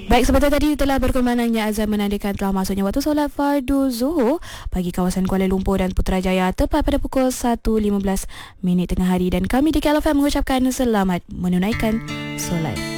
Baik, sebentar tadi telah berkumandangnya azan menandakan telah masuknya waktu solat fardu Zuhur bagi kawasan Kuala Lumpur dan Putrajaya tepat pada pukul 1.15 tengah hari, dan kami di KLFM mengucapkan selamat menunaikan solat.